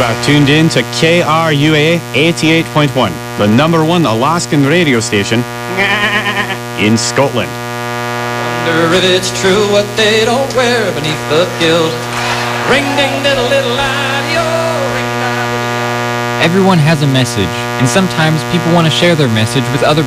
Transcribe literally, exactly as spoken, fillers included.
are tuned in to K R U A eighty-eight point one, the number one Alaskan radio station in Scotland. Wonder if it's true what they don't wear beneath the kilt. Ring ding diddle diddle io, ring da. Everyone has a message, and sometimes people want to share their message with other